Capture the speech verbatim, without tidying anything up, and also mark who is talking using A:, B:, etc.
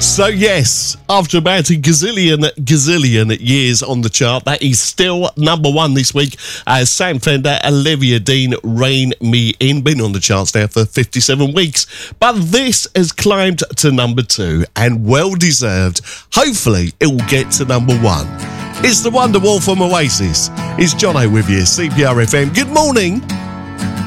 A: So yes, after about a gazillion, gazillion years on the chart, that is still number one this week. As Sam Fender, Olivia Dean, Rein Me In, been on the charts now for fifty-seven weeks. But this has climbed to number two, and well deserved. Hopefully it will get to number one. It's the Wonderwall from Oasis. It's Jono with you, C P R F M. Good morning.